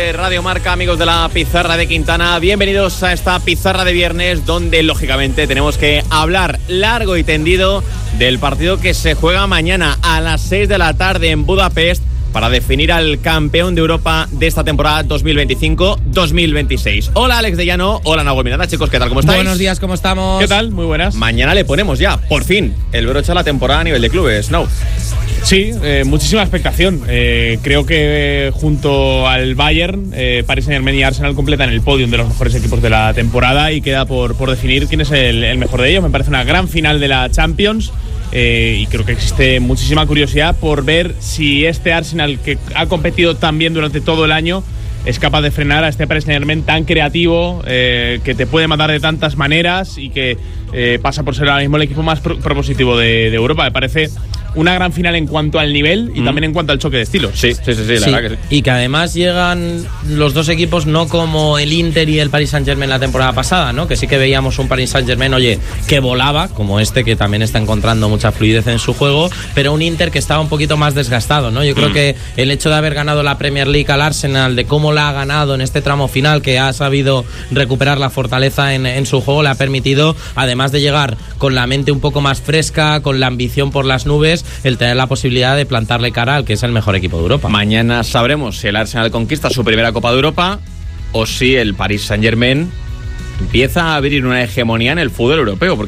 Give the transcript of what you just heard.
de Radio Marca, amigos de la Pizarra de Quintana. Bienvenidos a esta pizarra de viernes, donde lógicamente tenemos que hablar largo y tendido del partido que se juega mañana a las 6 de la tarde en Budapest para definir al campeón de Europa de esta temporada 2025-2026. Hola, Alex de Llano. Hola, Nahuel Miranda. Chicos, ¿qué tal? ¿Cómo estáis? Buenos días, ¿cómo estamos? ¿Qué tal? Muy buenas. Mañana le ponemos ya, por fin, el broche a la temporada a nivel de clubes, ¿no? Sí, muchísima expectación. Creo que junto al Bayern, Paris Saint-Germain y Arsenal completan el podium de los mejores equipos de la temporada y queda por definir quién es el mejor de ellos. Me parece una gran final de la Champions. Y creo que existe muchísima curiosidad por ver si este Arsenal, que ha competido tan bien durante todo el año, es capaz de frenar a este Paris Saint-Germain tan creativo, que te puede matar de tantas maneras y que pasa por ser ahora mismo el equipo más propositivo de Europa. Me parece una gran final en cuanto al nivel y también en cuanto al choque de estilos. Sí, la verdad que sí. Y que además llegan los dos equipos no como el Inter y el Paris Saint-Germain la temporada pasada, ¿no? Que sí que veíamos un Paris Saint-Germain, que volaba, como que también está encontrando mucha fluidez en su juego, pero un Inter que estaba un poquito más desgastado, ¿no? Yo creo que el hecho de haber ganado la Premier League al Arsenal, de cómo la ha ganado en este tramo final, que ha sabido recuperar la fortaleza en su juego, le ha permitido, además de llegar con la mente un poco más fresca, con la ambición por las nubes, el tener la posibilidad de plantarle cara al que es el mejor equipo de Europa. Mañana sabremos si el Arsenal conquista su primera Copa de Europa o si el Paris Saint-Germain empieza a abrir una hegemonía en el fútbol europeo, porque